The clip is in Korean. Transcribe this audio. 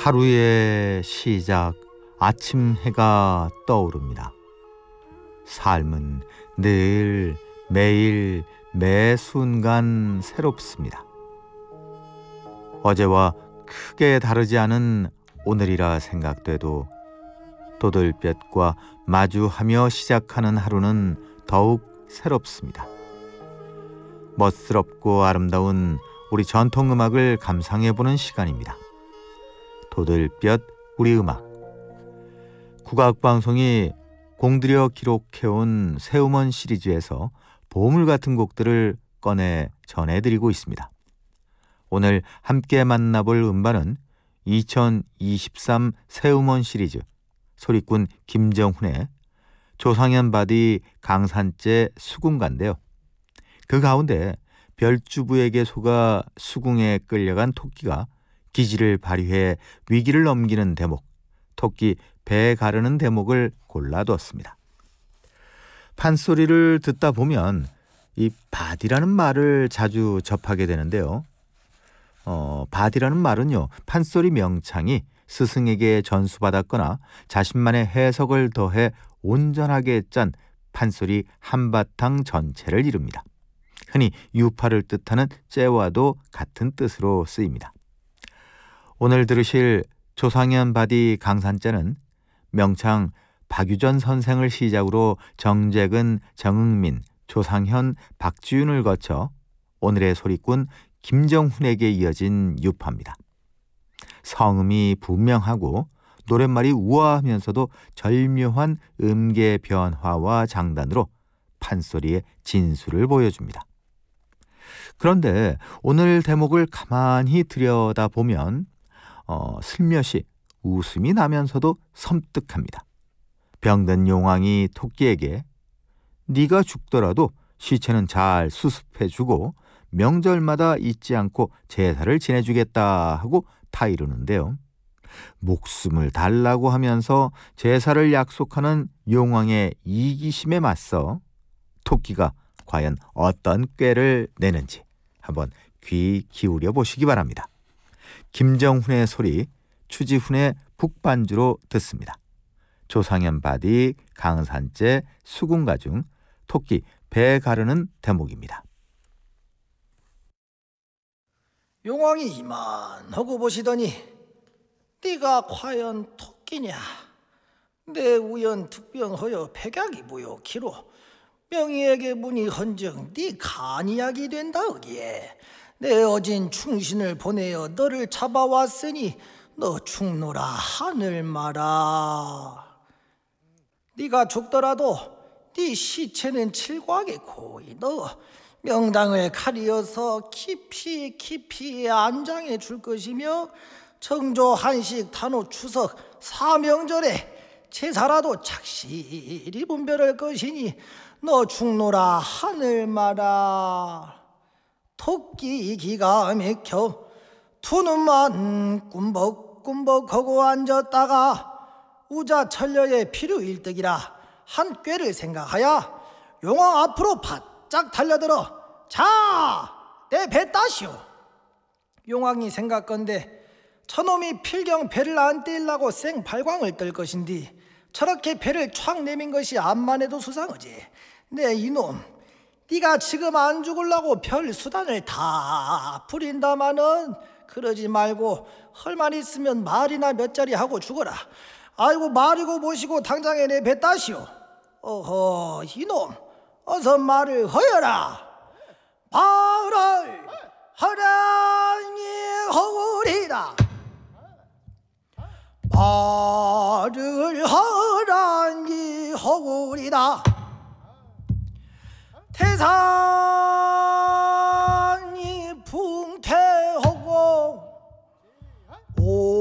하루의 시작, 아침 해가 떠오릅니다. 삶은 늘 매일 매 순간 새롭습니다. 어제와 크게 다르지 않은 오늘이라 생각돼도 도들볕과 마주하며 시작하는 하루는 더욱 새롭습니다. 멋스럽고 아름다운 우리 전통음악을 감상해보는 시간입니다. 도들볕 우리 음악. 국악방송이 공들여 기록해온 새음원 시리즈에서 보물 같은 곡들을 꺼내 전해드리고 있습니다. 오늘 함께 만나볼 음반은 2023 새음원 시리즈 소리꾼 김정훈의 조상현 바디 강산제 수궁가인데요. 그 가운데 별주부에게 속아 수궁에 끌려간 토끼가 기지를 발휘해 위기를 넘기는 대목, 토끼 배 가르는 대목을 골라두었습니다. 판소리를 듣다 보면 이 바디라는 말을 자주 접하게 되는데요. 바디라는 말은요, 판소리 명창이 스승에게 전수받았거나 자신만의 해석을 더해 온전하게 짠 판소리 한바탕 전체를 이룹니다. 흔히 유파를 뜻하는 째와도 같은 뜻으로 쓰입니다. 오늘 들으실 조상현 바디 강산제는 명창 박유전 선생을 시작으로 정재근, 정응민, 조상현, 박지윤을 거쳐 오늘의 소리꾼 김정훈에게 이어진 유파입니다. 성음이 분명하고 노랫말이 우아하면서도 절묘한 음계 변화와 장단으로 판소리의 진수를 보여줍니다. 그런데 오늘 대목을 가만히 들여다보면 슬며시 웃음이 나면서도 섬뜩합니다. 병든 용왕이 토끼에게 네가 죽더라도 시체는 잘 수습해주고 명절마다 잊지 않고 제사를 지내주겠다 하고 타이르는데요. 목숨을 달라고 하면서 제사를 약속하는 용왕의 이기심에 맞서 토끼가 과연 어떤 꾀를 내는지 한번 귀 기울여 보시기 바랍니다. 김정훈의 소리, 추지훈의 북반주로 듣습니다. 조상현 바디 강산제 수궁가 중 토끼 배 가르는 대목입니다. 용왕이 이만하고 보시더니 네가 과연 토끼냐? 내 우연 특병하여 백약이 무효기로 명의에게 문의 헌정 네 간이약이 된다으기에 내 어진 충신을 보내어 너를 잡아왔으니 너 죽노라 하늘마라. 네가 죽더라도 네 시체는 칠곽에 고이 넣어 명당을 가리어서 깊이 안장해 줄 것이며 정조 한식 단오 추석 사명절에 제사라도 착실히 분별할 것이니 너 죽노라 하늘마라. 토끼 기가 막혀 두 눈만 꿈벅꿈벅하고 앉았다가 우자천녀의 필요일득이라 한 꾀를 생각하여 용왕 앞으로 바짝 달려들어 자, 내 배 따시오. 용왕이 생각건대 저놈이 필경 배를 안 떼려고 생발광을 떨 것인디 저렇게 배를 촥 내민 것이 암만 해도 수상하지. 네 이놈, 네가 지금 안 죽으려고 별 수단을 다 부린다마는 그러지 말고 헐만 있으면 말이나 몇 자리 하고 죽어라. 아이고 말이고 뭐시고 당장에 내 배 따시오. 어허 이놈, 어서 말을 허여라. 말을 하라니 허우리라. 말을 하라니 허우리다. 태산이 붕태하고